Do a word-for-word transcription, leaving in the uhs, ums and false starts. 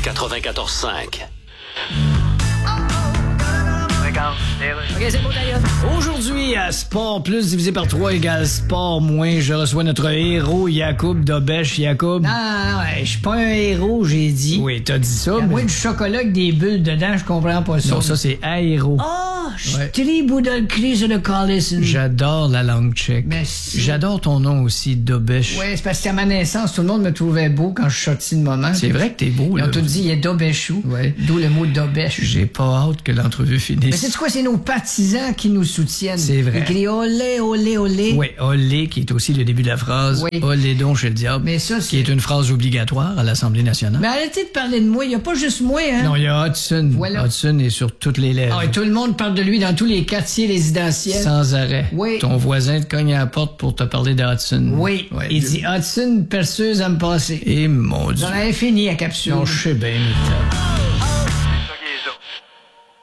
quatre-vingt-quatorze cinq. OK, c'est bon, d'ailleurs. Aujourd'hui, à Sport Plus divisé par trois égale Sport Moins, je reçois notre héros Yacoub Dobesch. Yacoub. Non, non, ouais, je suis pas un héros, j'ai dit. Oui, t'as dit ça, À mais... moins du chocolat avec des bulles dedans, je comprends pas ça. Non, ça, c'est aéro. Oh, je Ouais. tribout dans le cri sur le calice. J'adore la langue tchèque. Merci. J'adore ton nom aussi, Dobesch. Ouais, c'est parce qu'à ma naissance, tout le monde me trouvait beau quand je suis sorti de moment. C'est vrai que t'es beau, Ils là. ont tout dit, il est Dobechou. Ouais. D'où le mot Dobech. J'ai pas hâte que l'entrevue finisse. Mais c'est quoi, c'est nos partisans qui nous soutiennent. C'est vrai. Ils crient olé, olé, olé. Oui, olé, qui est aussi le début de la phrase. Oui. Olé donc chez le diable. Mais ça, Qui c'est... est une phrase obligatoire à l'Assemblée nationale. Mais arrêtez de parler de moi, il y a pas juste moi, hein. Non, il y a Hudson. Voilà. Hudson est sur toutes les lèvres. Ah, et tout le monde parle de lui dans tous les quartiers résidentiels. Sans arrêt. Oui. Ton voisin te cogne à la porte pour te parler de Hudson. Oui. Ouais, Il je- dit Hudson, perceuse à me passer. Et mon Dieu. J'en avais fini à capsule. Non, je sais bien, mais t'as-